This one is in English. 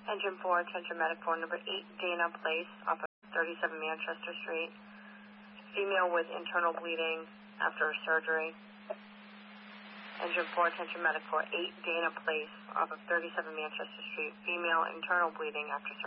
Engine 4, attention medic for number 8 Dana Place off of 37 Manchester Street. Female with internal bleeding after surgery. Engine 4, attention medic for 8 Dana Place off of 37 Manchester Street. Female internal bleeding after surgery.